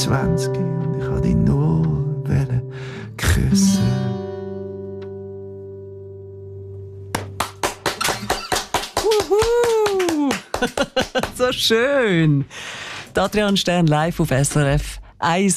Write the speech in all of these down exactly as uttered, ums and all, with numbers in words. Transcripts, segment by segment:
zwanzig und ich wollte dich nur küssen. Wuhu! So schön! Adrian Stern live auf S R F eins.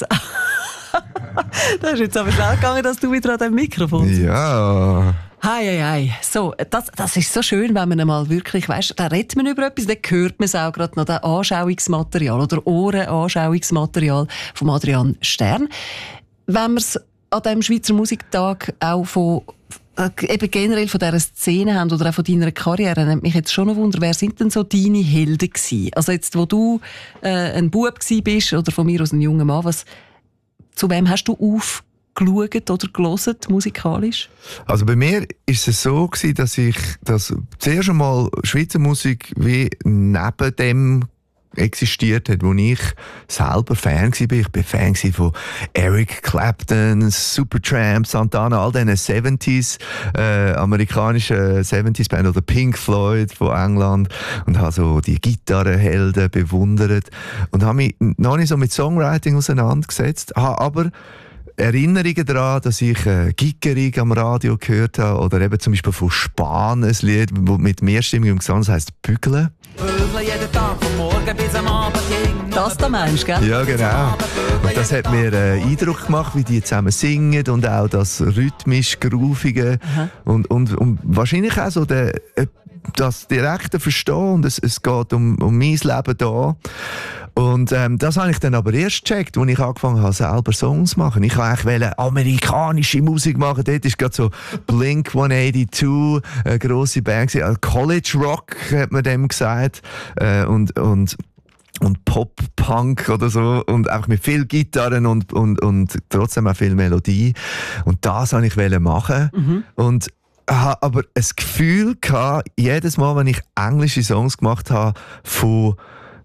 Das ist jetzt aber schnell gegangen, dass du wieder an dem Mikrofon sitzt. Ja. Hei, hei, hei. So, das, das ist so schön, wenn man einmal wirklich, weißt, da redet man über etwas, dann hört man es auch gerade noch, das Anschauungsmaterial oder Ohrenanschauungsmaterial von Adrian Stern. Wenn man es an diesem Schweizer Musiktag auch von äh, eben generell von dieser Szene haben oder auch von deiner Karriere, nimmt mich jetzt schon noch Wunder, wer sind denn so deine Helden gewesen? Also jetzt, wo du äh, ein Bub gewesen bist oder von mir aus ein junger Mann, was, zu wem hast du aufgeschaut oder gelesen, musikalisch? Also bei mir ist es so gewesen, dass ich das zuerst einmal Schweizer Musik wie neben dem existiert hat, wo ich selber Fan war. Ich war Fan von Eric Clapton, Supertramp, Santana, all diesen siebziger äh, amerikanischen siebziger Band oder Pink Floyd von England und habe so die Gitarrenhelden bewundert und habe mich noch nicht so mit Songwriting auseinandergesetzt, habe aber Erinnerungen daran, dass ich äh, Giggerig am Radio gehört habe oder eben zum Beispiel von Spahn ein Lied mit mehrstimmigem Gesang, das heisst «Bügeln». Jeden Tag von morgen bis am Abend. Das da meinst du, gell? Ja, genau. Und das hat mir äh, Eindruck gemacht, wie die zusammen singen und auch das rhythmisch Groovige und, und, und wahrscheinlich auch so der, äh, das direkte Verstehen. Und es, es geht um, um mein Leben da. Und ähm, das habe ich dann aber erst gecheckt, als ich angefangen habe, selber Songs zu machen. Ich wollte eigentlich amerikanische Musik machen. Dort ist gerade so Blink hundertzweiundachtzig, eine grosse Band, also College Rock hat man dem gesagt. Äh, und, und und Pop-Punk oder so und einfach mit viel Gitarren und, und, und trotzdem auch viel Melodie. Und das wollte ich machen. Mhm. Und habe aber ein Gefühl gehabt, jedes Mal, wenn ich englische Songs gemacht habe, von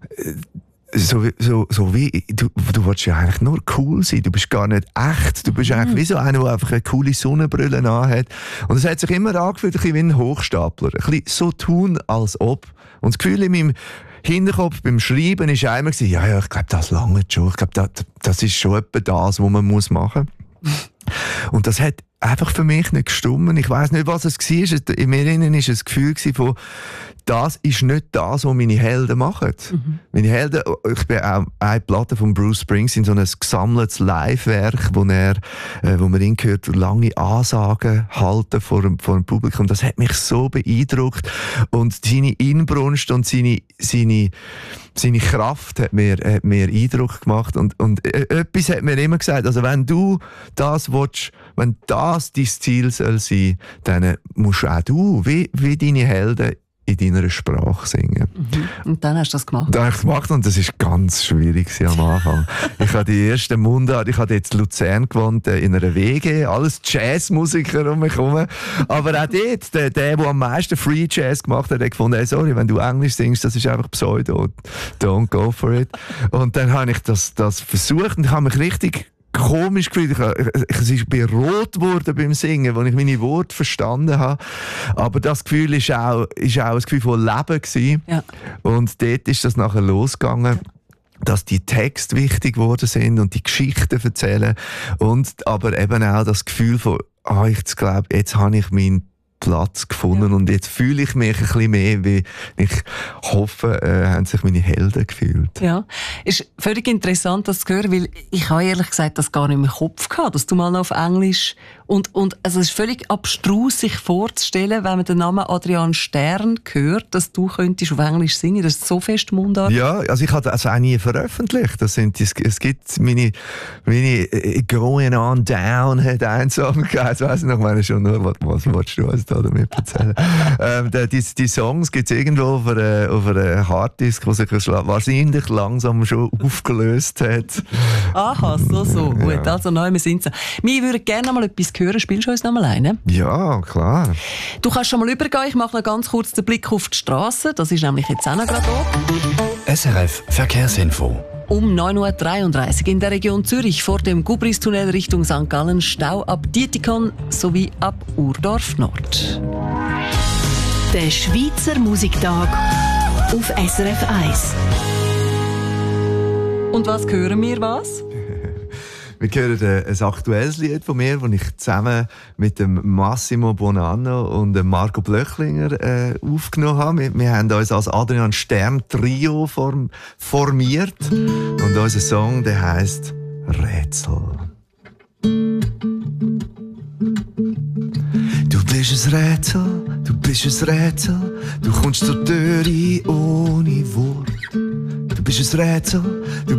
so, so, so wie, du, du willst ja eigentlich nur cool sein, du bist gar nicht echt, du bist mhm. eigentlich wie so einer, der einfach eine coole Sonnenbrille anhat. Und es hat sich immer angefühlt, ein bisschen wie ein Hochstapler. Ein bisschen so tun, als ob. Und das Gefühl in meinem Hinterkopf beim Schreiben war einmal, ja, ja, ich glaube, das lange schon. Ich glaube, das, das ist schon etwa das, was man muss machen muss. Und das hat einfach für mich nicht gestimmt. Ich weiss nicht, was es war. In mir innen war es ein Gefühl von, das ist nicht das, was meine Helden machen. Mhm. Meine Helden, ich bin auch eine Platte von Bruce Springsteen, so ein gesammeltes Live-Werk, wo er, äh, wo man ihn hört, lange Ansagen halten vor dem, vor dem Publikum. Das hat mich so beeindruckt. Und seine Inbrunst und seine, seine, seine Kraft hat mir, hat mir Eindruck gemacht. Und, und äh, etwas hat mir immer gesagt, also wenn du das willst, wenn das dein Ziel soll sein, dann musst auch du, wie, wie deine Helden, in deiner Sprache singen. Mhm. Und dann hast du das gemacht? Das habe ich gemacht und das war ganz schwierig am Anfang. Ich habe die ersten Mundart, ich habe jetzt in Luzern gewohnt, in einer W G, alles Jazzmusiker um mich herum. Aber auch dort, der, der, der am meisten Free Jazz gemacht hat, hat gefunden, hey, sorry, wenn du Englisch singst, das ist einfach Pseudo, don't go for it. Und dann habe ich das, das versucht und ich habe mich richtig komisch gefühlt. Ich, ich, ich bin rot geworden beim Singen, als ich meine Worte verstanden habe. Aber das Gefühl war auch, ist auch ein Gefühl von Leben gewesen. Ja. Und dort ist das nachher losgegangen, dass die Texte wichtig geworden sind und die Geschichten erzählen. Und aber eben auch das Gefühl von, ah, ich glaube, jetzt habe ich meinen Platz gefunden ja. und jetzt fühle ich mich ein bisschen mehr, wie ich hoffe, äh, haben sich meine Helden gefühlt. Ja, ist völlig interessant, das zu hören, weil ich habe ehrlich gesagt das gar nicht im Kopf gehabt, dass du mal noch auf Englisch und, und also es ist völlig abstrus, sich vorzustellen, wenn man den Namen Adrian Stern hört, dass du könntest auf Englisch singen, das ist so fest Mundart. Ja, also ich habe das auch nie veröffentlicht. Das sind, es, es gibt meine, meine Going On Down hat einen Song gegeben, das weiss ich noch, meine schon nur, was, was willst du also da damit erzählen? ähm, die, die, die Songs gibt es irgendwo auf einer, auf einer Harddisk, die sich wahrscheinlich langsam schon aufgelöst hat. Aha, so, so. Ja. Gut, also neu, wir sind so. Wir würden gerne noch mal etwas hören. Spielst du uns noch mal einen? Ja, klar. Du kannst schon mal übergehen. Ich mache noch ganz kurz den Blick auf die Straße. Das ist nämlich jetzt auch noch gerade da. S R F Verkehrsinfo. Um neun Uhr dreiunddreißig in der Region Zürich vor dem Gubristunnel Richtung Sankt Gallen Stau ab Dietikon sowie ab Urdorf Nord. Der Schweizer Musiktag auf S R F eins. Und was hören wir was? Wir hören äh, ein aktuelles Lied von mir, das ich zusammen mit dem Massimo Bonanno und dem Marco Blöchlinger äh, aufgenommen habe. Wir, wir haben uns als Adrian Stern Trio form, formiert. Und unser Song, der heisst Rätsel. Du bist ein Rätsel, du bist ein Rätsel, du kommst zur Tür ohne Wort. Du bist ein Rätsel, du